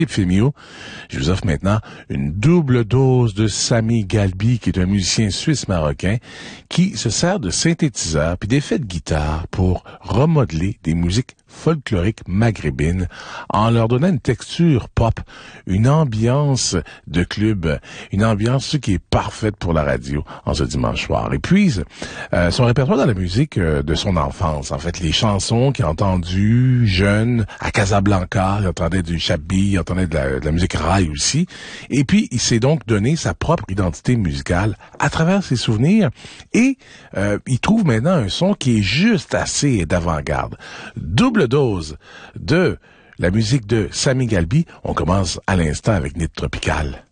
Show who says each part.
Speaker 1: Femio. Je vous offre maintenant une double dose de Sami Galbi, qui est un musicien suisse-marocain qui se sert de synthétiseurs puis d'effets de guitare pour remodeler des musiques folkloriques maghrébines en leur donnant une texture pop, une ambiance de club, une ambiance qui est parfaite pour la radio en ce dimanche soir. Et puis, son répertoire dans la musique de son enfance, en fait, les chansons qu'il a entendues jeune à Casablanca, il entendait du Chabbi, il entendait de la musique raï aussi. Et puis, il s'est donc donné sa propre identité musicale à travers ses souvenirs et il trouve maintenant un son qui est juste assez d'avant-garde. Double dose de la musique de Sami Galbi. On commence à l'instant avec Nid Tropical.